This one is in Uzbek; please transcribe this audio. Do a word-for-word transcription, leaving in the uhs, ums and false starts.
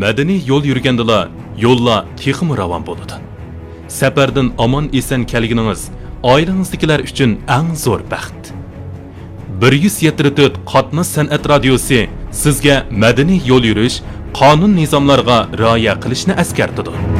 madaniy yo'l yurgandila yo'llar texmi ravon bo'ladi. Safardan omon eson kelganingiz oilangizdagilar uchun eng zo'r baxt. bir yuz yetmish to'rt Qatnaz san'at radiosi sizga madaniy yo'l yurish, qonun nizomlarga rioya qilishni eskartadi.